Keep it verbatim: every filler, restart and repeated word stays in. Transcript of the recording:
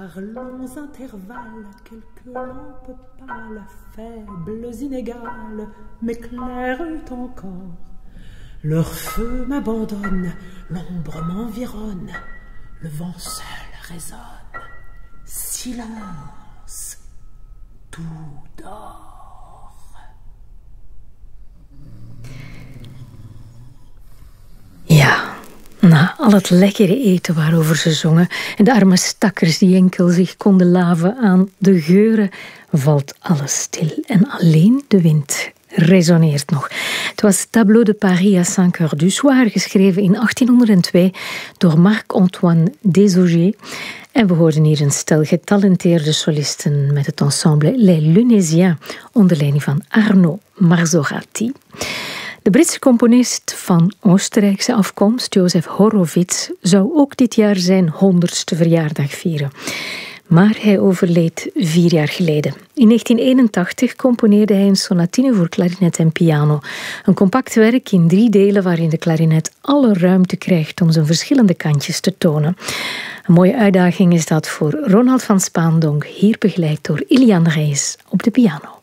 par longs intervalles, quelques lampes pâles, faibles, inégales, m'éclairent encore. Leur feu m'abandonne, l'ombre m'environne, le vent seul résonne. Silence, tout dort. Ja. Na al het lekkere eten waarover ze zongen en de arme stakkers die enkel zich konden laven aan de geuren, valt alles stil en alleen de wind resoneert nog. Het was Tableau de Paris à cinq heures du soir, geschreven in achttienhonderdtwee door Marc-Antoine Desaugiers. En we hoorden hier een stel getalenteerde solisten met het ensemble Les Lunésiens onder leiding van Arno Marzorati. De Britse componist van Oostenrijkse afkomst, Josef Horowitz, zou ook dit jaar zijn honderdste verjaardag vieren. Maar hij overleed vier jaar geleden. In negentien eenentachtig componeerde hij een sonatine voor klarinet en piano. Een compact werk in drie delen waarin de klarinet alle ruimte krijgt om zijn verschillende kantjes te tonen. Een mooie uitdaging is dat voor Ronald van Spaandonk, hier begeleid door Ilian Reis op de piano.